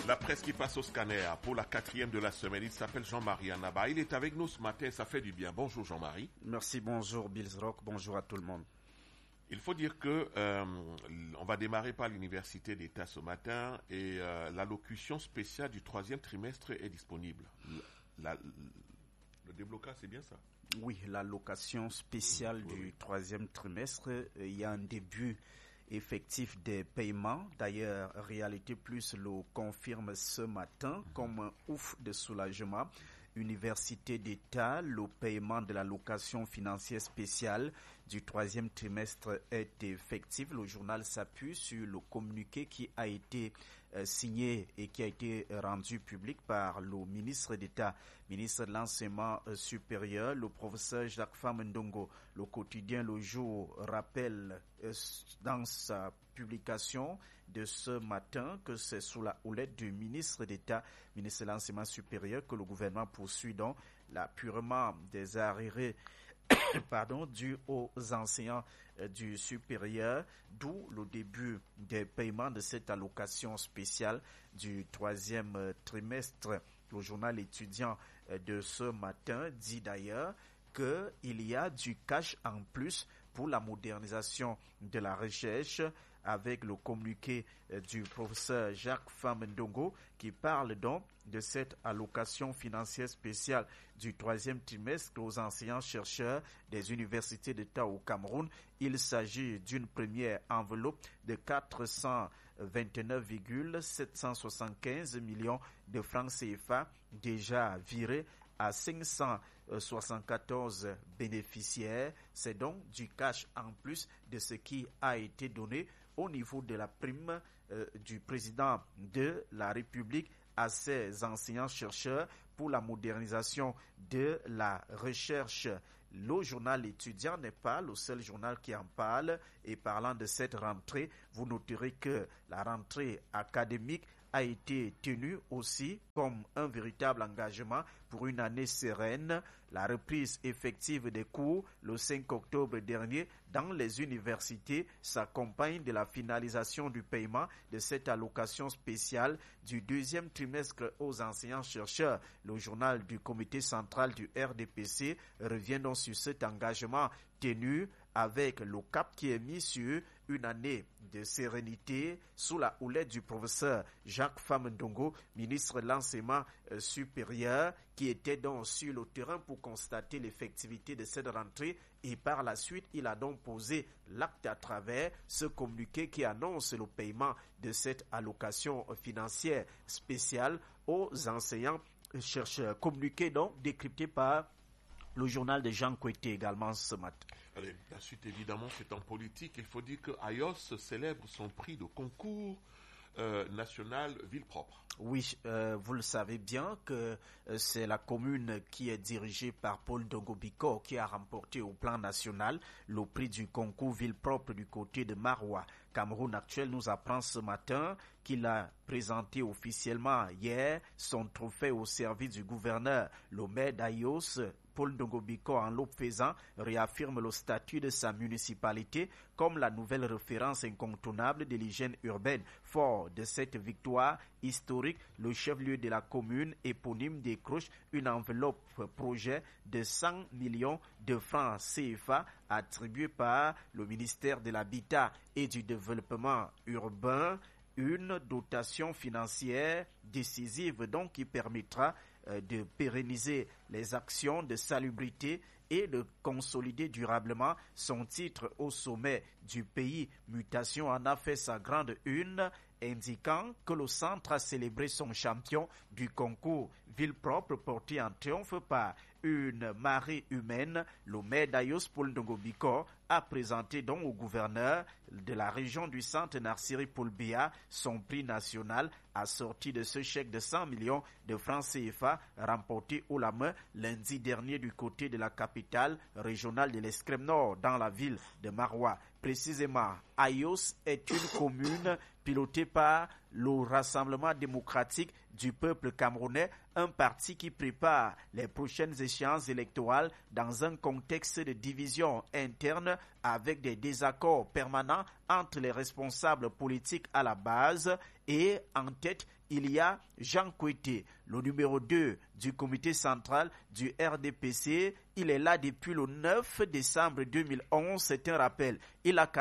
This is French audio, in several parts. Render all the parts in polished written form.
La presse qui passe au scanner pour la 4e de la semaine. Il s'appelle Jean-Marie Anaba. Il est avec nous ce matin, ça fait du bien. Bonjour Jean-Marie. Merci, bonjour Bills Rock, bonjour à tout le monde. Il faut dire que on va démarrer par l'Université d'État ce matin et l'allocution spéciale du 3e trimestre est disponible. Le déblocage, c'est bien ça? Oui, l'allocation spéciale du 3e trimestre, il y a un début effectif des paiements. D'ailleurs, Réalité Plus le confirme ce matin comme un ouf de soulagement. Université d'État, le paiement de l'allocation financière spéciale du 3e trimestre est effectif. Le journal s'appuie sur le communiqué qui a été signé et qui a été rendu public par le ministre d'État, ministre de l'Enseignement supérieur, le professeur Jacques Famendongo. Le quotidien Le Jour rappelle dans sa publication de ce matin que c'est sous la houlette du ministre d'État, ministre de l'Enseignement supérieur, que le gouvernement poursuit donc l'appurement des arriérés dus aux enseignants du supérieur, d'où le début des paiements de cette allocation spéciale du 3e trimestre. Le journal étudiant de ce matin dit d'ailleurs qu'il y a du cash en plus pour la modernisation de la recherche, avec le communiqué du professeur Jacques Famendongo qui parle donc de cette allocation financière spéciale du 3e trimestre aux enseignants-chercheurs des universités d'État au Cameroun. Il s'agit d'une première enveloppe de 429,775 millions de francs CFA déjà virés à 574 bénéficiaires. C'est donc du cash en plus de ce qui a été donné au niveau de la prime du président de la République à ses enseignants-chercheurs pour la modernisation de la recherche. Le journal étudiant n'est pas le seul journal qui en parle, et parlant de cette rentrée, vous noterez que la rentrée académique a été tenue aussi comme un véritable engagement pour une année sereine. La reprise effective des cours le 5 octobre dernier dans les universités s'accompagne de la finalisation du paiement de cette allocation spéciale du 2e trimestre aux enseignants-chercheurs. Le journal du comité central du RDPC revient donc sur cet engagement tenu avec le cap qui est mis sur une année de sérénité sous la houlette du professeur Jacques Famendongo, ministre de l'Enseignement supérieur, qui était donc sur le terrain pour constater l'effectivité de cette rentrée, et par la suite, il a donc posé l'acte à travers ce communiqué qui annonce le paiement de cette allocation financière spéciale aux enseignants-chercheurs. Communiqué donc décrypté par le journal de Jean Koueté également ce matin. Allez, la suite évidemment c'est en politique. Il faut dire que Ayos célèbre son prix de concours national ville propre. Oui, vous le savez bien que c'est la commune qui est dirigée par Paul Dongobiko qui a remporté au plan national le prix du concours ville propre du côté de Maroua. Cameroun Actuel nous apprend ce matin qu'il a présenté officiellement hier son trophée au service du gouverneur. Le maire d'Ayos, Paul Dongobiko, en le faisant, réaffirme le statut de sa municipalité comme la nouvelle référence incontournable de l'hygiène urbaine. Fort de cette victoire historique, le chef-lieu de la commune éponyme décroche une enveloppe projet de 100 millions de francs CFA attribuée par le ministère de l'Habitat et du Développement urbain. Une dotation financière décisive donc qui permettra de pérenniser les actions de salubrité et de consolider durablement son titre au sommet du pays. Mutation en a fait sa grande une, indiquant que le centre a célébré son champion du concours ville propre porté en triomphe par une marée humaine. Le maire d'Ayos, Paul Ndongobiko, a présenté donc au gouverneur de la région du centre, Narsiri Poulbia, son prix national assorti de ce chèque de 100 millions de francs CFA remporté haut la main lundi dernier du côté de la capitale régionale de l'Escrème Nord dans la ville de Maroua. Précisément, Ayos est une commune piloté par le Rassemblement démocratique du peuple camerounais, un parti qui prépare les prochaines échéances électorales dans un contexte de division interne avec des désaccords permanents entre les responsables politiques à la base. Et en tête, il y a Jean Kouété, le numéro 2 du comité central du RDPC. Il est là depuis le 9 décembre 2011, c'est un rappel. Il a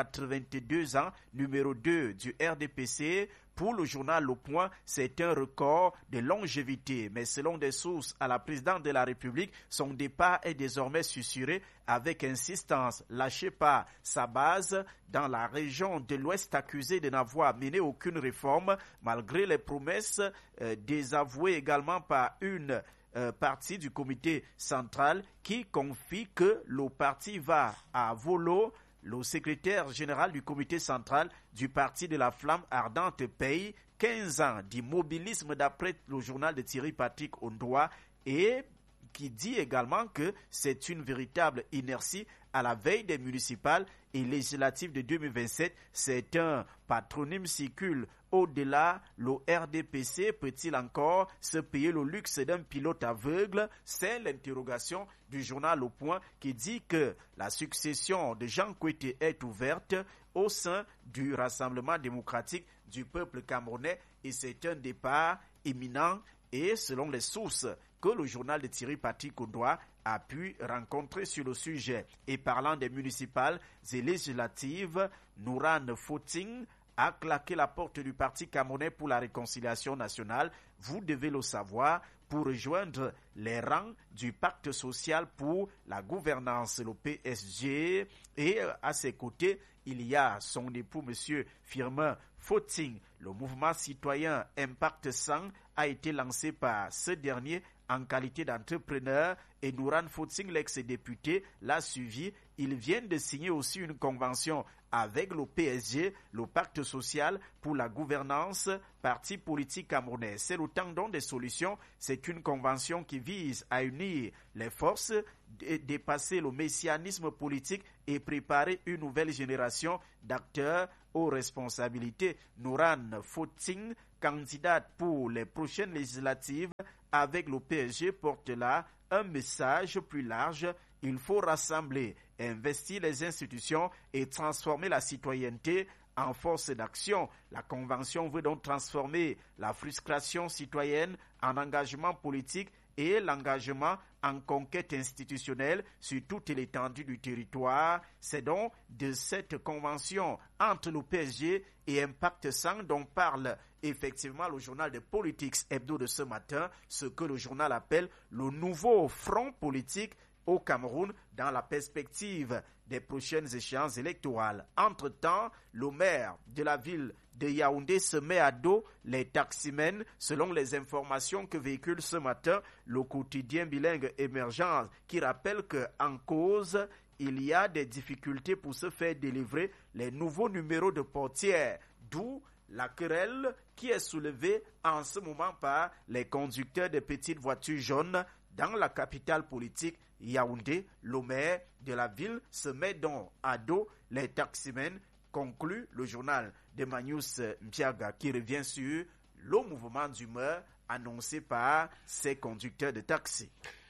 82 ans, numéro 2 du RDPC. Pour le journal Le Point, c'est un record de longévité. Mais selon des sources à la présidente de la République, son départ est désormais susurré avec insistance, lâché par sa base dans la région de l'Ouest, accusée de n'avoir mené aucune réforme, malgré les promesses désavouées également par une partie du comité central qui confie que le parti va à volo. Le secrétaire général du comité central du parti de la Flamme ardente paye 15 ans d'immobilisme d'après le journal de Thierry Patrick Ondoa, et qui dit également que c'est une véritable inertie à la veille des municipales et législatives de 2027. C'est un patronyme circule. Au-delà, le RDPC peut-il encore se payer le luxe d'un pilote aveugle? C'est l'interrogation du journal Le Point qui dit que la succession de Jean Kouété est ouverte au sein du Rassemblement démocratique du peuple camerounais et c'est un départ imminent. Et selon les sources que le journal de Thierry Patrick Ondoa a pu rencontrer sur le sujet. Et parlant des municipales et législatives, Nourane Foting a claqué la porte du Parti camerounais pour la réconciliation nationale. Vous devez le savoir, pour rejoindre les rangs du pacte social pour la gouvernance, le PSG. Et à ses côtés, il y a son époux, M. Firmin Foting. Le mouvement citoyen Impact 100 a été lancé par ce dernier en qualité d'entrepreneur et Nourane Foting, l'ex-député, l'a suivi. Ils viennent de signer aussi une convention avec le PSG, le pacte social pour la gouvernance, parti politique camerounais. C'est le tendon des solutions. C'est une convention qui vise à unir les forces, dépasser le messianisme politique et préparer une nouvelle génération d'acteurs aux responsabilités. Nourane Foting, candidate pour les prochaines législatives avec le PSG, porte là un message plus large. Il faut rassembler, investir les institutions et transformer la citoyenneté en force d'action. La Convention veut donc transformer la frustration citoyenne en engagement politique et l'engagement en conquête institutionnelle sur toute l'étendue du territoire. C'est donc de cette convention entre le PSG et Impact 100 dont parle effectivement le journal de Politics Hebdo de ce matin, ce que le journal appelle le nouveau front politique au Cameroun dans la perspective des prochaines échéances électorales. Entre-temps, le maire de la ville de Yaoundé se met à dos les taximens, selon les informations que véhicule ce matin le quotidien bilingue Émergence, qui rappelle qu'en cause, il y a des difficultés pour se faire délivrer les nouveaux numéros de portière, d'où la querelle qui est soulevée en ce moment par les conducteurs de petites voitures jaunes dans la capitale politique Yaoundé. Le maire de la ville se met donc à dos les taximens, conclut le journal de Manius Mpiaga, qui revient sur le mouvement d'humeur annoncé par ces conducteurs de taxi.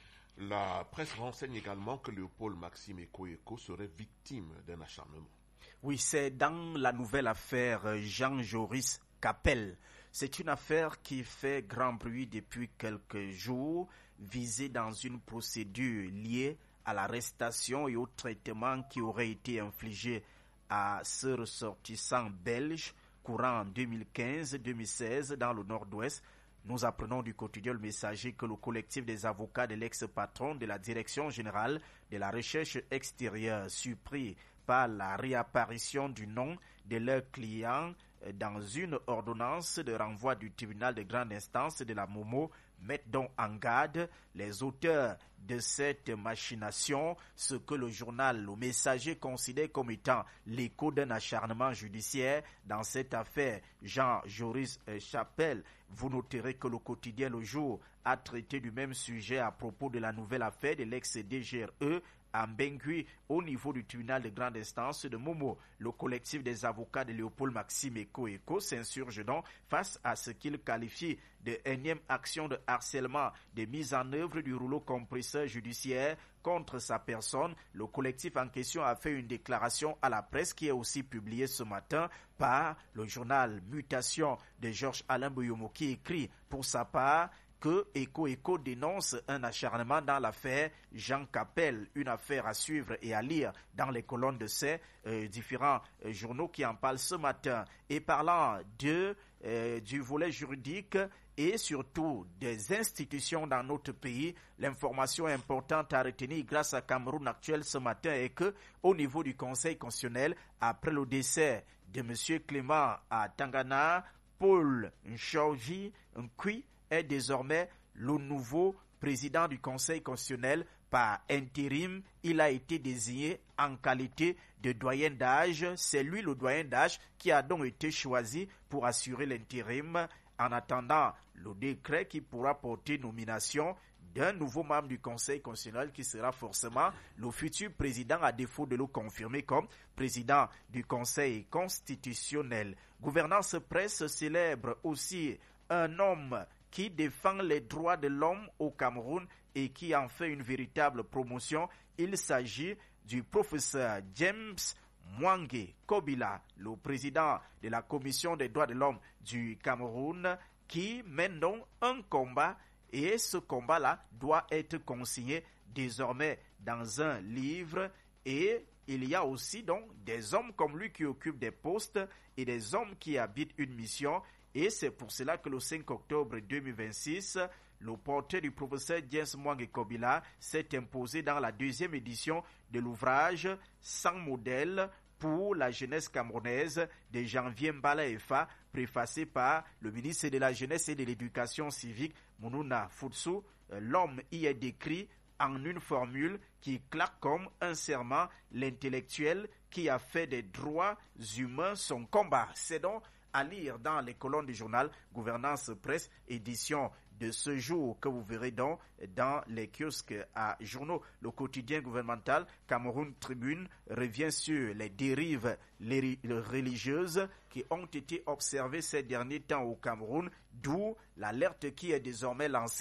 La presse renseigne également que Léopold Maxime Eko serait victime d'un acharnement. Oui, c'est dans la nouvelle affaire Jean-Joris Capel. C'est une affaire qui fait grand bruit depuis quelques jours, visée dans une procédure liée à l'arrestation et au traitement qui aurait été infligé à ce ressortissant belge courant en 2015-2016 dans le nord-ouest. Nous apprenons du quotidien Le Messager que le collectif des avocats de l'ex-patron de la Direction générale de la recherche extérieure, surpris par la réapparition du nom de leur client dans une ordonnance de renvoi du tribunal de grande instance de la Momo, mettent donc en garde les auteurs de cette machination, ce que le journal Le Messager considère comme étant l'écho d'un acharnement judiciaire dans cette affaire Jean-Joris Capel. Vous noterez que le quotidien Le Jour a traité du même sujet à propos de la nouvelle affaire de l'ex-DGRE à Mbengui au niveau du tribunal de grande instance de Momo. Le collectif des avocats de Léopold Maxime Eko s'insurge donc face à ce qu'il qualifie de énième action de harcèlement, de mise en œuvre du rouleau compresseur judiciaire contre sa personne. Le collectif en question a fait une déclaration à la presse qui est aussi publiée ce matin par le journal Mutation de Georges Alain Boyomo qui écrit pour sa part que Eko dénonce un acharnement dans l'affaire Jean Capel, une affaire à suivre et à lire dans les colonnes de ces différents journaux qui en parlent ce matin. Et parlant du volet juridique et surtout des institutions dans notre pays, l'information importante à retenir grâce à Cameroun Actuel ce matin est que au niveau du Conseil constitutionnel, après le décès de M. Clément à Tangana, Paul Nchorji Nkui est désormais le nouveau président du Conseil constitutionnel par intérim. Il a été désigné en qualité de doyen d'âge. C'est lui le doyen d'âge qui a donc été choisi pour assurer l'intérim en attendant le décret qui pourra porter nomination d'un nouveau membre du Conseil constitutionnel qui sera forcément le futur président à défaut de le confirmer comme président du Conseil constitutionnel. Gouvernance Presse célèbre aussi un homme qui défend les droits de l'homme au Cameroun et qui en fait une véritable promotion. Il s'agit du professeur James Mwangi Kobila, le président de la Commission des droits de l'homme du Cameroun, qui mène donc un combat et ce combat-là doit être consigné désormais dans un livre et il y a aussi donc des hommes comme lui qui occupent des postes et des hommes qui habitent une mission. Et c'est pour cela que le 5 octobre 2026, le portrait du professeur James Mwangi Kobila s'est imposé dans la deuxième édition de l'ouvrage « 100 modèles pour la jeunesse camerounaise » de Janvier Mbala Efa, préfacé par le ministre de la Jeunesse et de l'Éducation civique, Mounouna Foutsu. L'homme y est décrit en une formule qui claque comme un serment l'intellectuel qui a fait des droits humains son combat. C'est donc à lire dans les colonnes du journal Gouvernance Presse, édition de ce jour que vous verrez donc dans les kiosques à journaux. Le quotidien gouvernemental Cameroun Tribune revient sur les dérives religieuses qui ont été observées ces derniers temps au Cameroun, d'où l'alerte qui est désormais lancée